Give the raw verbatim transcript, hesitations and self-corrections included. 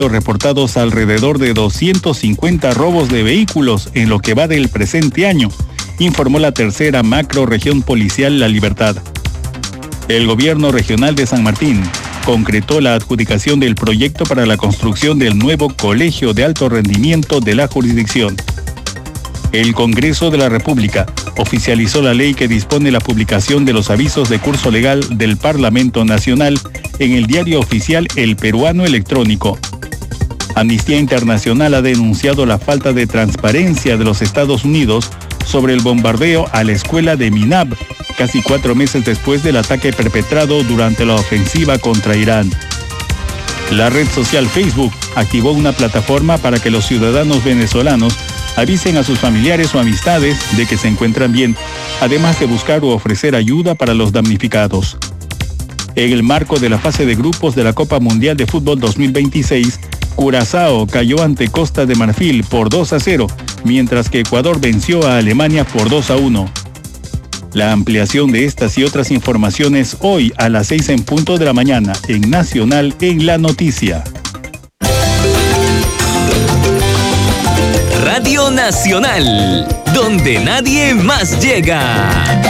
reportados alrededor de doscientos cincuenta robos de vehículos en lo que va del presente año, informó la tercera macrorregión policial La Libertad. El gobierno regional de San Martín concretó la adjudicación del proyecto para la construcción del nuevo colegio de alto rendimiento de la jurisdicción. El Congreso de la República oficializó la ley que dispone la publicación de los avisos de curso legal del Parlamento Nacional en el diario oficial El Peruano Electrónico. Amnistía Internacional ha denunciado la falta de transparencia de los Estados Unidos sobre el bombardeo a la escuela de Minab, casi cuatro meses después del ataque perpetrado durante la ofensiva contra Irán. La red social Facebook activó una plataforma para que los ciudadanos venezolanos avisen a sus familiares o amistades de que se encuentran bien, además de buscar o ofrecer ayuda para los damnificados. En el marco de la fase de grupos de la Copa Mundial de Fútbol dos mil veintiséis, Curazao cayó ante Costa de Marfil por dos a cero, mientras que Ecuador venció a Alemania por dos a uno. La ampliación de estas y otras informaciones hoy a las seis en punto de la mañana en Nacional en la Noticia. Radio Nacional, donde nadie más llega.